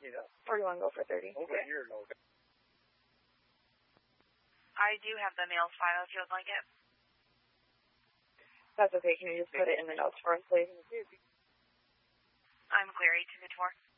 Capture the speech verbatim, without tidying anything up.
Yeah. Or do you want to go for thirty? Over yeah. here, no. I do have the mails file if you would like it. That's okay. Can you just put it in the notes for us, please? I'm Clary, two fifty-four.